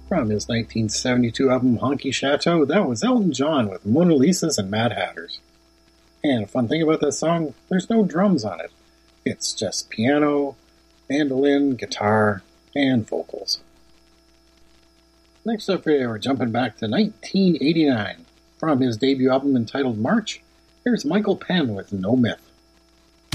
From his 1972 album Honky Chateau, that was Elton John with Mona Lisas and Mad Hatters. And a fun thing about that song, there's no drums on it. It's just piano, mandolin, guitar, and vocals. Next up here, we're jumping back to 1989. From his debut album entitled March, here's Michael Penn with No Myth.